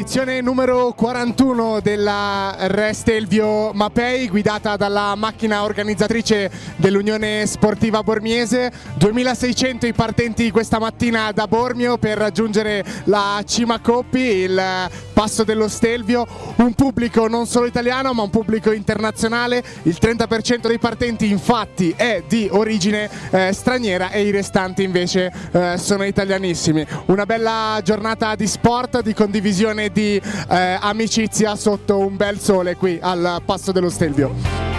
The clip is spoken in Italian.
Edizione numero 41 della Re Stelvio Mapei, guidata dalla macchina organizzatrice dell'Unione Sportiva Bormiese. 2600 i partenti questa mattina da Bormio per raggiungere la Cima Coppi, il passo dello Stelvio. Un pubblico non solo italiano ma un pubblico internazionale. Il 30% dei partenti infatti è di origine straniera e i restanti invece sono italianissimi. Una bella giornata di sport, di condivisione, di amicizia sotto un bel sole qui al passo dello Stelvio.